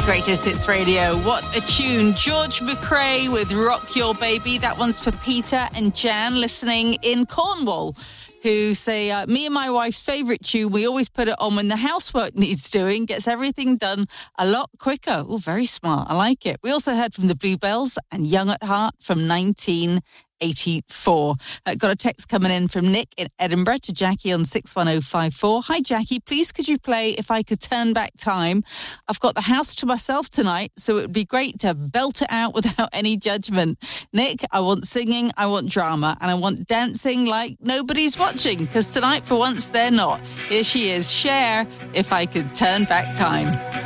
Greatest Hits Radio. What a tune. George McRae with Rock Your Baby. That one's for Peter and Jan listening in Cornwall, who say, me and my wife's favourite tune, we always put it on when the housework needs doing, gets everything done a lot quicker. Oh, very smart. I like it. We also heard from the Bluebells and Young at Heart from 1984. Got a text coming in from Nick in Edinburgh to Jackie on 61054. Hi, Jackie. Please could you play If I Could Turn Back Time? I've got the house to myself tonight, so it would be great to belt it out without any judgment. Nick, I want singing, I want drama, and I want dancing like nobody's watching, because tonight, for once, they're not. Here she is, Cher, If I Could Turn Back Time.